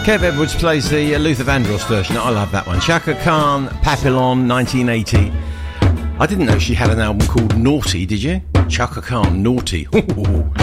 Kev Edwards plays the Luther Vandross version. I love that one. Chaka Khan, Papillon, 1980. I didn't know she had an album called Naughty, did you? Chaka Khan, Naughty.